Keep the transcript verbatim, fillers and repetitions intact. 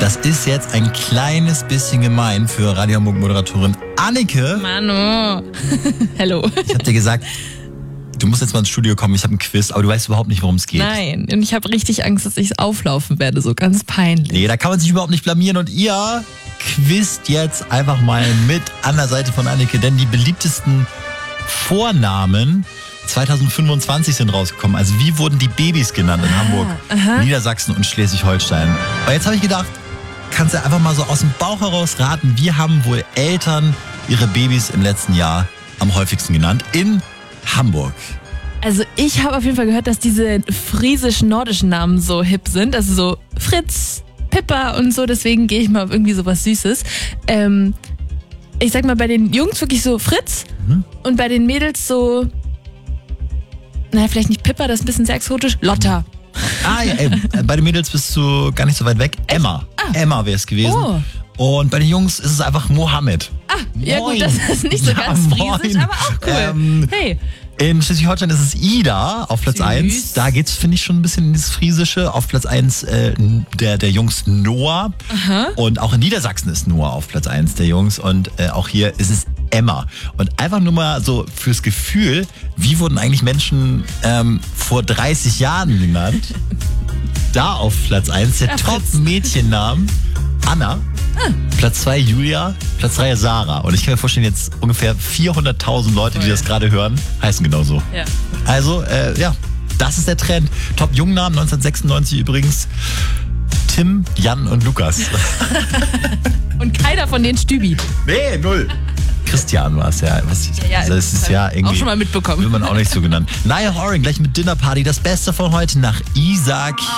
Das ist jetzt ein kleines bisschen gemein für Radio Hamburg-Moderatorin Anneke. Manu. Hello. Ich hab dir gesagt, du musst jetzt mal ins Studio kommen, ich habe ein Quiz, aber du weißt überhaupt nicht, worum es geht. Nein, und ich habe richtig Angst, dass ich auflaufen werde, so ganz peinlich. Nee, da kann man sich überhaupt nicht blamieren und ihr quizt jetzt einfach mal mit an der Seite von Anneke, denn die beliebtesten Vornamen zwanzig fünfundzwanzig sind rausgekommen. Also wie wurden die Babys genannt in Hamburg, aha. Niedersachsen und Schleswig-Holstein? Aber jetzt habe ich gedacht, kannst du einfach mal so aus dem Bauch heraus raten, wie haben wohl Eltern ihre Babys im letzten Jahr am häufigsten genannt in Hamburg? Also ich habe auf jeden Fall gehört, dass diese friesisch-nordischen Namen so hip sind. Also so Fritz, Pippa und so. Deswegen gehe ich mal auf irgendwie sowas Süßes. Ähm, ich sag mal, bei den Jungs wirklich so Fritz mhm. und bei den Mädels so, naja, vielleicht nicht Pippa, das ist ein bisschen sehr exotisch, Lotta. Ah ja, ey, bei den Mädels bist du gar nicht so weit weg. Echt? Emma. Ah. Emma wäre es gewesen. Oh. Und bei den Jungs ist es einfach Mohammed. Ah, moin. Ja gut, das ist nicht so ja, ganz friesisch, aber auch cool. Ähm, hey. In Schleswig-Holstein ist es Ida auf Platz eins. Da geht's, finde ich, schon ein bisschen ins Friesische. Auf Platz eins äh, der, der Jungs Noah. Aha. Und auch in Niedersachsen ist Noah auf Platz eins der Jungs. Und äh, auch hier ist es Emma. Und einfach nur mal so fürs Gefühl, wie wurden eigentlich Menschen ähm, vor dreißig Jahren genannt? Da auf Platz eins der ja, Top-Mädchennamen Anna. Ah. Platz zwei Julia, Platz drei Sarah. Und ich kann mir vorstellen, jetzt ungefähr vierhunderttausend Leute, die das gerade hören, heißen genauso. Ja. Also, äh, ja, das ist der Trend. Top-Jungnamen, neunzehnhundertsechsundneunzig übrigens. Tim, Jan und Lukas. Und keiner von den Stübi. Nee, null. Christian war es ja. Was, ja, ja. Das ist ja irgendwie. Auch schon mal mitbekommen. Will man auch nicht so genannt. Niall Horan gleich mit Dinner Party. Das Beste von heute nach Isaac.